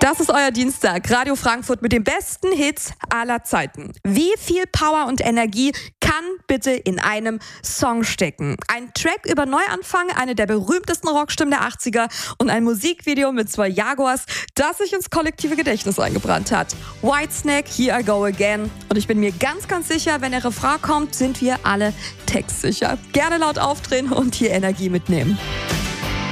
Das ist euer Dienstag, Radio Frankfurt mit den besten Hits aller Zeiten. Wie viel Power und Energie kann bitte in einem Song stecken? Ein Track über Neuanfang, eine der berühmtesten Rockstimmen der 80er und ein Musikvideo mit 2 Jaguars, das sich ins kollektive Gedächtnis eingebrannt hat. Whitesnake, Here I Go Again. Und ich bin mir ganz, ganz sicher, wenn der Refrain kommt, sind wir alle textsicher. Gerne laut aufdrehen und hier Energie mitnehmen.